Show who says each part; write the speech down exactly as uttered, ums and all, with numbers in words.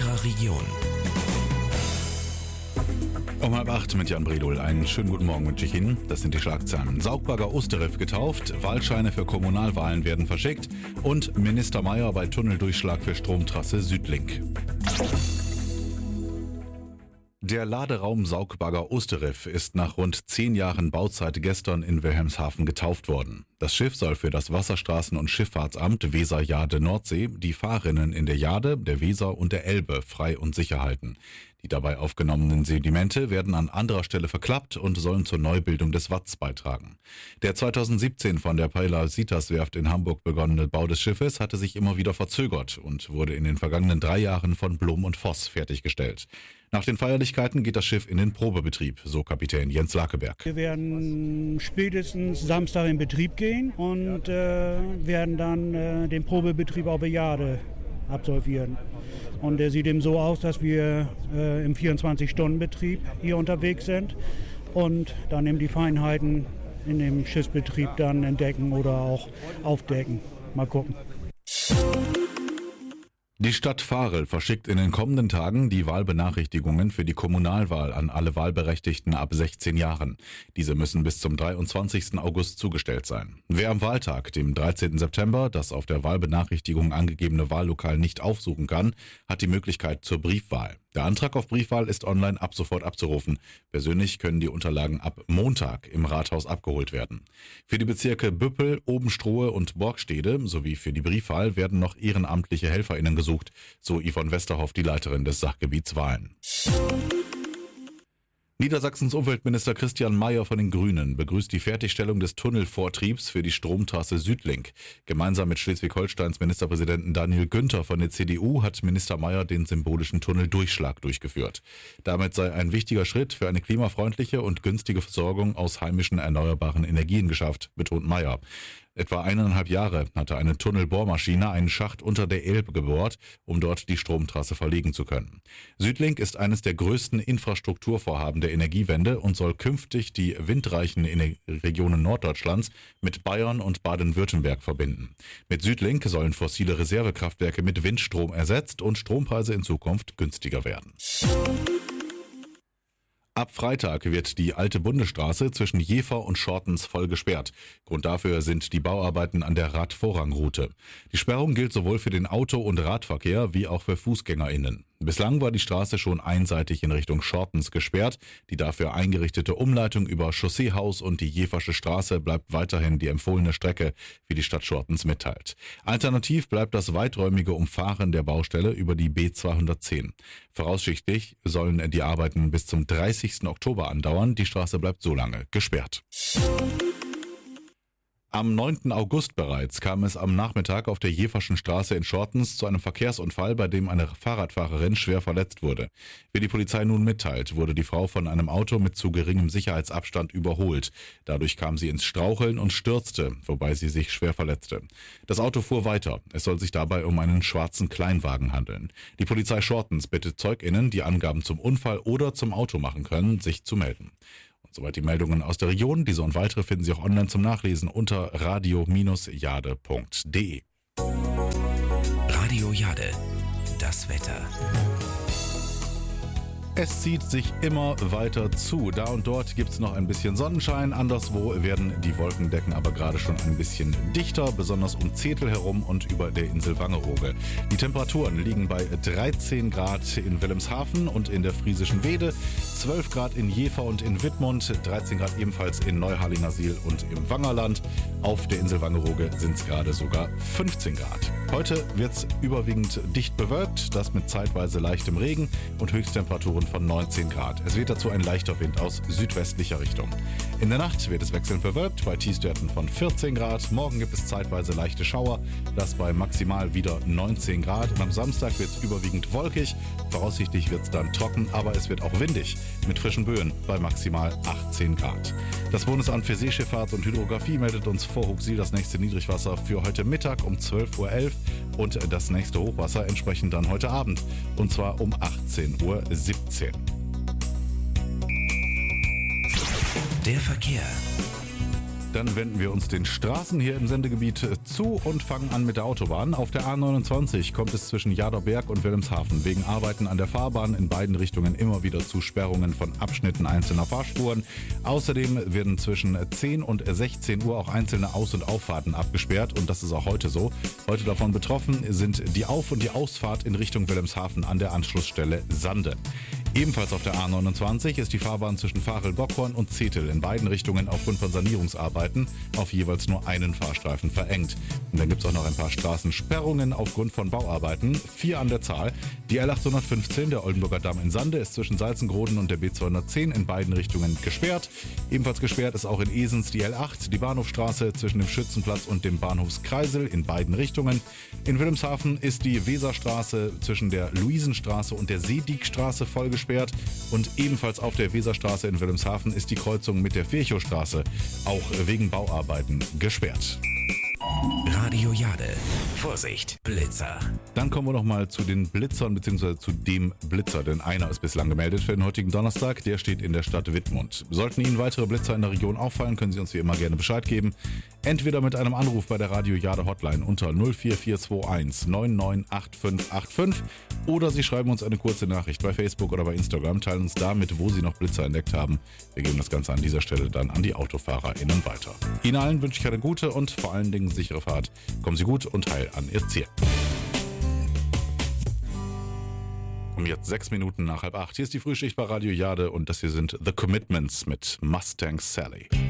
Speaker 1: Ihrer Region.
Speaker 2: Um halb acht mit Jan Bredol. Einen schönen guten Morgen wünsche ich Ihnen. Das sind die Schlagzeilen. Saugbagger Osterriff getauft, Wahlscheine für Kommunalwahlen werden verschickt und Minister Mayer bei Tunneldurchschlag für Stromtrasse Südlink. Der Laderaum Saugbagger Osterriff ist nach rund zehn Jahren Bauzeit gestern in Wilhelmshaven getauft worden. Das Schiff soll für das Wasserstraßen- und Schifffahrtsamt Weser-Jade-Nordsee die Fahrrinnen in der Jade, der Weser und der Elbe frei und sicher halten. Die dabei aufgenommenen Sedimente werden an anderer Stelle verklappt und sollen zur Neubildung des Watts beitragen. Der zweitausendsiebzehn von der Paylasitas-Werft in Hamburg begonnene Bau des Schiffes hatte sich immer wieder verzögert und wurde in den vergangenen drei Jahren von Blom und Voss fertiggestellt. Nach den Feierlichkeiten geht das Schiff in den Probebetrieb, so Kapitän Jens Lakeberg.
Speaker 3: Wir werden spätestens Samstag in Betrieb gehen und äh, werden dann äh, den Probebetrieb auf der Jade absolvieren. Und der sieht eben so aus, dass wir äh, im vierundzwanzig-Stunden-Betrieb hier unterwegs sind und dann eben die Feinheiten in dem Schiffsbetrieb dann entdecken oder auch aufdecken. Mal gucken.
Speaker 2: Die Stadt Varel verschickt in den kommenden Tagen die Wahlbenachrichtigungen für die Kommunalwahl an alle Wahlberechtigten ab sechzehn Jahren. Diese müssen bis zum dreiundzwanzigsten August zugestellt sein. Wer am Wahltag, dem dreizehnten September, das auf der Wahlbenachrichtigung angegebene Wahllokal nicht aufsuchen kann, hat die Möglichkeit zur Briefwahl. Der Antrag auf Briefwahl ist online ab sofort abzurufen. Persönlich können die Unterlagen ab Montag im Rathaus abgeholt werden. Für die Bezirke Büppel, Obenstrohe und Borgstede sowie für die Briefwahl werden noch ehrenamtliche HelferInnen gesucht, so Yvonne Westerhoff, die Leiterin des Sachgebiets Wahlen. Niedersachsens Umweltminister Christian Mayer von den Grünen begrüßt die Fertigstellung des Tunnelvortriebs für die Stromtrasse Südlink. Gemeinsam mit Schleswig-Holsteins Ministerpräsidenten Daniel Günther von der C D U hat Minister Mayer den symbolischen Tunneldurchschlag durchgeführt. Damit sei ein wichtiger Schritt für eine klimafreundliche und günstige Versorgung aus heimischen erneuerbaren Energien geschafft, betont Mayer. Etwa eineinhalb Jahre hatte eine Tunnelbohrmaschine einen Schacht unter der Elbe gebohrt, um dort die Stromtrasse verlegen zu können. Südlink ist eines der größten Infrastrukturvorhaben der Energiewende und soll künftig die windreichen Regionen Norddeutschlands mit Bayern und Baden-Württemberg verbinden. Mit Südlink sollen fossile Reservekraftwerke mit Windstrom ersetzt und Strompreise in Zukunft günstiger werden. Ab Freitag wird die alte Bundesstraße zwischen Jever und Schortens voll gesperrt. Grund dafür sind die Bauarbeiten an der Radvorrangroute. Die Sperrung gilt sowohl für den Auto- und Radverkehr wie auch für FußgängerInnen. Bislang war die Straße schon einseitig in Richtung Schortens gesperrt. Die dafür eingerichtete Umleitung über Chausseehaus und die Jeversche Straße bleibt weiterhin die empfohlene Strecke, wie die Stadt Schortens mitteilt. Alternativ bleibt das weiträumige Umfahren der Baustelle über die B zweihundertzehn. Voraussichtlich sollen die Arbeiten bis zum dreißigsten Oktober andauern. Die Straße bleibt so lange gesperrt. Am neunten August bereits kam es am Nachmittag auf der Jeverschen Straße in Schortens zu einem Verkehrsunfall, bei dem eine Fahrradfahrerin schwer verletzt wurde. Wie die Polizei nun mitteilt, wurde die Frau von einem Auto mit zu geringem Sicherheitsabstand überholt. Dadurch kam sie ins Straucheln und stürzte, wobei sie sich schwer verletzte. Das Auto fuhr weiter. Es soll sich dabei um einen schwarzen Kleinwagen handeln. Die Polizei Schortens bittet ZeugInnen, die Angaben zum Unfall oder zum Auto machen können, sich zu melden. Soweit die Meldungen aus der Region. Diese und weitere finden Sie auch online zum Nachlesen unter radio Bindestrich jade punkt de.
Speaker 1: Radio Jade, das Wetter.
Speaker 2: Es zieht sich immer weiter zu. Da und dort gibt es noch ein bisschen Sonnenschein. Anderswo werden die Wolkendecken aber gerade schon ein bisschen dichter, besonders um Zetel herum und über der Insel Wangerooge. Die Temperaturen liegen bei dreizehn Grad in Wilhelmshaven und in der Friesischen Wede, zwölf Grad in Jever und in Wittmund, dreizehn Grad ebenfalls in Neuharlingersiel und im Wangerland. Auf der Insel Wangerooge sind es gerade sogar fünfzehn Grad. Heute wird es überwiegend dicht bewölkt, das mit zeitweise leichtem Regen und Höchsttemperaturen von neunzehn Grad. Es weht dazu ein leichter Wind aus südwestlicher Richtung. In der Nacht wird es wechselnd bewölkt bei Tiefstwerten von vierzehn Grad. Morgen gibt es zeitweise leichte Schauer, das bei maximal wieder neunzehn Grad. Und am Samstag wird es überwiegend wolkig. Voraussichtlich wird es dann trocken, aber es wird auch windig mit frischen Böen bei maximal achtzehn Grad. Das Bundesamt für Seeschifffahrt und Hydrographie meldet uns vor Huxil das nächste Niedrigwasser für heute Mittag um zwölf Uhr elf und das nächste Hochwasser entsprechend dann heute Abend und zwar um achtzehn Uhr siebzehn.
Speaker 1: Der Verkehr.
Speaker 2: Dann wenden wir uns den Straßen hier im Sendegebiet zu und fangen an mit der Autobahn. Auf der A neunundzwanzig kommt es zwischen Jadorberg und Wilhelmshaven wegen Arbeiten an der Fahrbahn in beiden Richtungen immer wieder zu Sperrungen von Abschnitten einzelner Fahrspuren. Außerdem werden zwischen zehn und sechzehn Uhr auch einzelne Aus- und Auffahrten abgesperrt und das ist auch heute so. Heute davon betroffen sind die Auf- und die Ausfahrt in Richtung Wilhelmshaven an der Anschlussstelle Sande. Ebenfalls auf der A neunundzwanzig ist die Fahrbahn zwischen Varel-Bockhorn und Zetel in beiden Richtungen aufgrund von Sanierungsarbeiten auf jeweils nur einen Fahrstreifen verengt. Und dann gibt es auch noch ein paar Straßensperrungen aufgrund von Bauarbeiten, vier an der Zahl. Die L achthundertfünfzehn, der Oldenburger Damm in Sande, ist zwischen Salzengroden und der B zweihundertzehn in beiden Richtungen gesperrt. Ebenfalls gesperrt ist auch in Esens die L acht, die Bahnhofstraße zwischen dem Schützenplatz und dem Bahnhofskreisel in beiden Richtungen. In Wilhelmshaven ist die Weserstraße zwischen der Luisenstraße und der Seediekstraße voll gesperrt. Und ebenfalls auf der Weserstraße in Wilhelmshaven ist die Kreuzung mit der Virchowstraße auch wegen Bauarbeiten gesperrt.
Speaker 1: Radio Jade. Vorsicht, Blitzer.
Speaker 2: Dann kommen wir noch mal zu den Blitzern bzw. zu dem Blitzer, denn einer ist bislang gemeldet für den heutigen Donnerstag. Der steht in der Stadt Wittmund. Sollten Ihnen weitere Blitzer in der Region auffallen, können Sie uns wie immer gerne Bescheid geben. Entweder mit einem Anruf bei der Radio Jade Hotline unter null vier vier zwei eins neun neun acht fünf acht fünf oder Sie schreiben uns eine kurze Nachricht bei Facebook oder bei Instagram, teilen uns damit, wo Sie noch Blitzer entdeckt haben. Wir geben das Ganze an dieser Stelle dann an die AutofahrerInnen weiter. Ihnen allen wünsche ich eine gute und vor allen Dingen sichere Fahrt. Kommen Sie gut und heil an Ihr Ziel. Um jetzt sechs Minuten nach halb acht. Hier ist die Frühschicht bei Radio Jade und das hier sind The Commitments mit Mustang Sally.